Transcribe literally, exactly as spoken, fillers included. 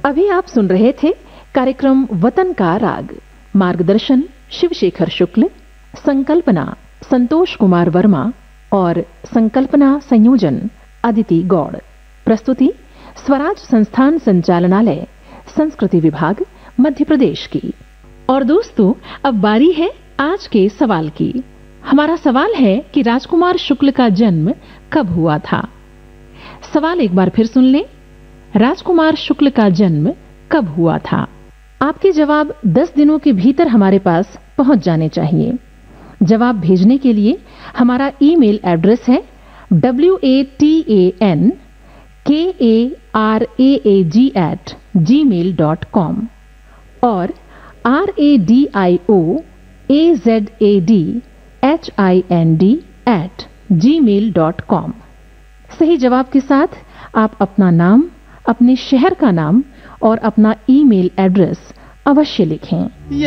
अभी आप सुन रहे थे कार्यक्रम वतन का राग। मार्गदर्शन शिवशेखर शुक्ल, संकल्पना संतोष कुमार वर्मा और संकल्पना संयोजन अदिति गौड़। प्रस्तुति स्वराज संस्थान संचालनालय, संस्कृति विभाग, मध्य प्रदेश की। और दोस्तों, अब बारी है आज के सवाल की। हमारा सवाल है कि राजकुमार शुक्ल का जन्म कब हुआ था। सवाल एक बार फिर सुन लें। राजकुमार शुक्ल का जन्म कब हुआ था? आपके जवाब दस दिनों के भीतर हमारे पास पहुंच जाने चाहिए। जवाब भेजने के लिए हमारा ईमेल एड्रेस है W A T A N के A R A A ji eight ji mail dot com और R A D I O A Z A D H I N D eight ji mail dot com. सही जवाब के साथ आप अपना नाम, अपने शहर का नाम और अपना ईमेल एड्रेस अवश्य लिखें।